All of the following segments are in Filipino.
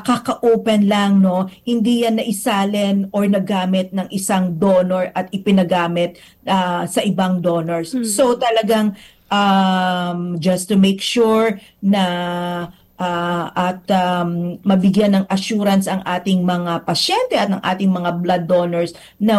kaka-open lang, no, hindi yan naisalin or nagamit ng isang donor at ipinagamit sa ibang donors. So talagang just to make sure na at mabigyan ng assurance ang ating mga pasyente at ng ating mga blood donors na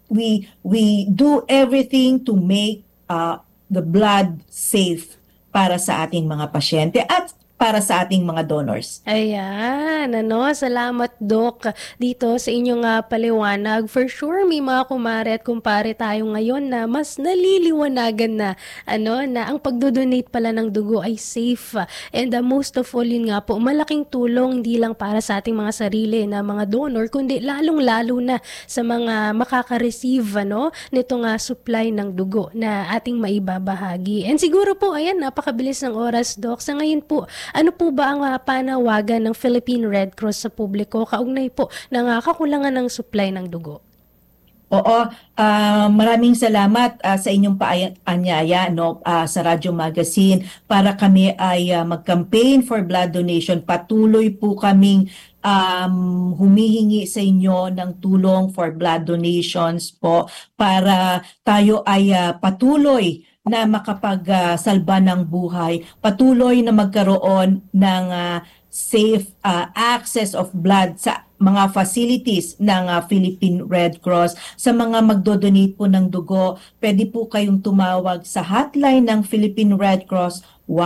we do everything to make the blood safe para sa ating mga pasyente at para sa ating mga donors. Ayan, salamat Doc dito sa inyong paliwanag. For sure, may mga kumare at kumpare tayo ngayon na mas naliliwanagan na, na ang pagdodonate pala ng dugo ay safe. And most of all, yun nga po, malaking tulong hindi lang para sa ating mga sarili na mga donor, kundi lalong-lalo na sa mga makaka-receive, nitong supply ng dugo na ating maibabahagi. And siguro po, ayan, napakabilis ng oras, Doc. Sa ngayon po, ano po ba ang panawagan ng Philippine Red Cross sa publiko kaugnay po ng kakulangan ng supply ng dugo? Oo, maraming salamat sa inyong paanyaya, no, sa Radyo Magazine para kami ay mag-campaign for blood donation. Patuloy po kaming humihingi sa inyo ng tulong for blood donations po para tayo ay patuloy na makapagsalba ng buhay, patuloy na magkaroon ng safe access of blood sa mga facilities ng Philippine Red Cross. Sa mga magdodonate po ng dugo, pwede po kayong tumawag sa hotline ng Philippine Red Cross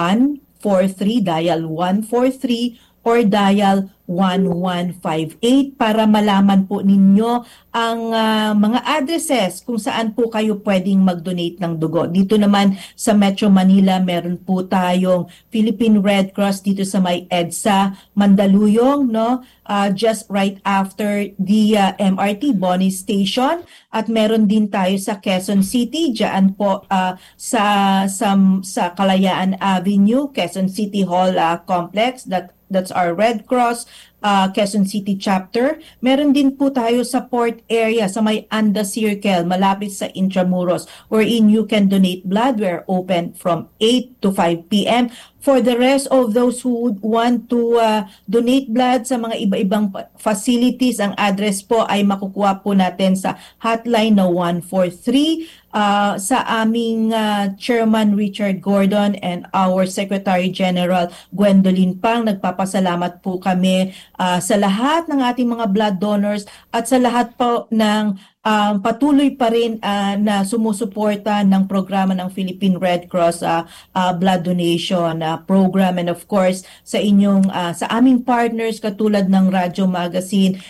143, dial 143 or dial 1158 para malaman po ninyo ang mga addresses kung saan po kayo pwedeng mag-donate ng dugo. Dito naman sa Metro Manila, meron po tayong Philippine Red Cross dito sa may EDSA, Mandaluyong, no? Just right after the MRT Boni Station, at meron din tayo sa Quezon City, diyan po sa Kalayaan Avenue, Quezon City Hall Complex. That's our Red Cross Quezon City chapter. Meron din po tayo sa port area sa may Anda Circle malapit sa Intramuros, wherein you can donate blood. We're open from 8 to 5 p.m. For the rest of those who would want to donate blood sa mga iba-ibang facilities, ang address po ay makukuha po natin sa hotline na 143 sa aming Chairman Richard Gordon and our Secretary General Gwendolyn Pang. Nagpapasalamat po kami sa lahat ng ating mga blood donors at sa lahat po ng patuloy pa rin na sumusuporta ng programa ng Philippine Red Cross blood donation program, and of course sa aming partners katulad ng Radyo Magazine